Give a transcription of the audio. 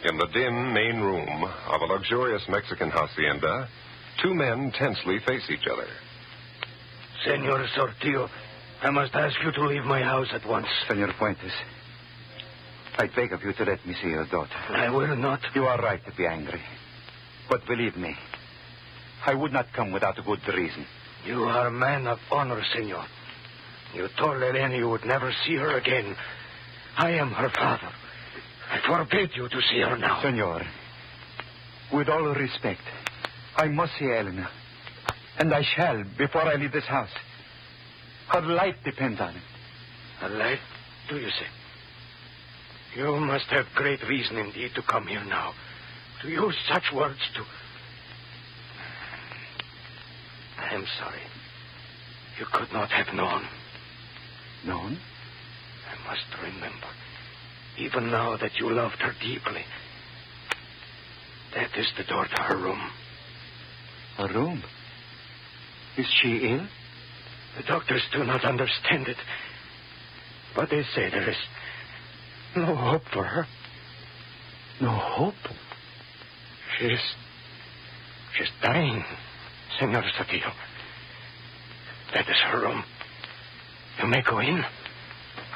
In the dim main room of a luxurious Mexican hacienda, two men tensely face each other. Senor Sortillo, I must ask you to leave my house at once. Senor Fuentes, I beg of you to let me see your daughter. I will not. You are right to be angry. But believe me, I would not come without a good reason. You are a man of honor, senor. You told Elena you would never see her again. I am her father. I forbid you to see her now. Senor, with all respect, I must see Elena. And I shall before I leave this house. Her life depends on it. A life, do you say? You must have great reason indeed to come here now. To use such words to... I am sorry. You could not have known. Known? I must remember, even now, that you loved her deeply. That is the door to her room. A room? Is she ill? The doctors do not understand it. But they say there is no hope for her. No hope? She's dying, Senor Sortillo. That is her room. You may go in.